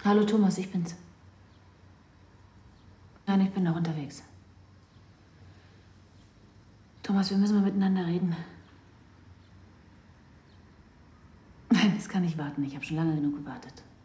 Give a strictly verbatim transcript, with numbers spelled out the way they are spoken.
Hallo Thomas, ich bin's. Nein, ich bin noch unterwegs. Thomas, wir müssen mal miteinander reden. Nein, das kann nicht warten. Ich habe schon lange genug gewartet.